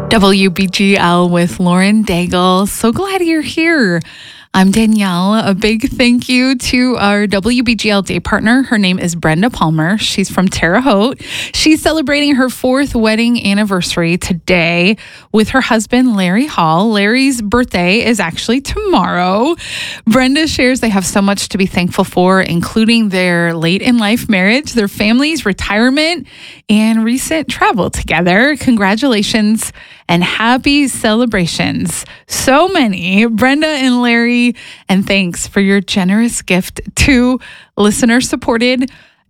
WBGL with Lauren Daigle. So glad you're here. I'm Danielle. A big thank you to our WBGL day partner. Her name is Brenda Palmer. She's from Terre Haute. She's celebrating her 4th wedding anniversary today with her husband, Larry Hall. Larry's birthday is actually tomorrow. Brenda shares they have so much to be thankful for, including their late in life marriage, their family's retirement, and recent travel together. Congratulations and happy celebrations. So many. Brenda and Larry, and thanks for your generous gift to listener-supported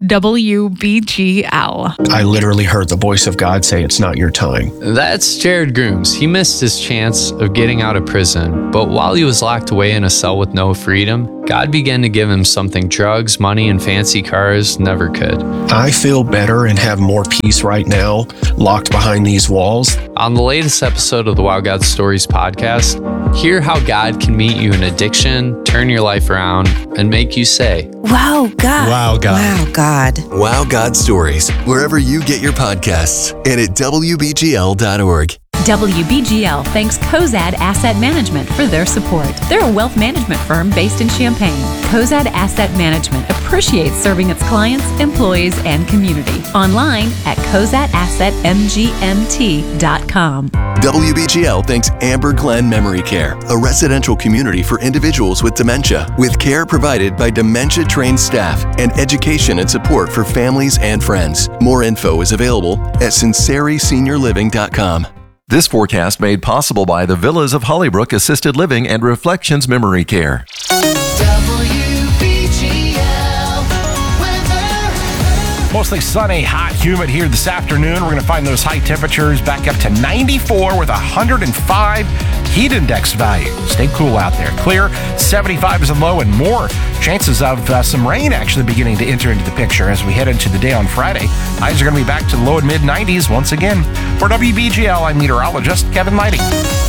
WBGL. I literally heard the voice of God say, "It's not your time." That's Jared Grooms. He missed his chance of getting out of prison, but while he was locked away in a cell with no freedom, God began to give him something drugs, money, and fancy cars never could. I feel better and have more peace right now, locked behind these walls. On the latest episode of the Wow God Stories podcast, hear how God can meet you in addiction, turn your life around, and make you say, "Wow, God. Wow, God. Wow, God." Wow God Stories, wherever you get your podcasts and at WBGL.org. WBGL thanks Cozad Asset Management for their support. They're a wealth management firm based in Champaign. Cozad Asset Management appreciates serving its clients, employees, and community. Online at cozadassetmgmt.com. WBGL thanks Amber Glen Memory Care, a residential community for individuals with dementia, with care provided by dementia-trained staff and education and support for families and friends. More info is available at sinceriseniorliving.com. This forecast made possible by the Villas of Hollybrook Assisted Living and Reflections Memory Care. Mostly sunny, hot, humid here this afternoon. We're going to find those high temperatures back up to 94 with 105 heat index value. Stay cool out there. Clear, 75 is a low, and more chances of some rain actually beginning to enter into the picture as we head into the day on Friday. Highs are going to be back to the low and mid 90s once again. For WBGL, I'm meteorologist Kevin Lighting.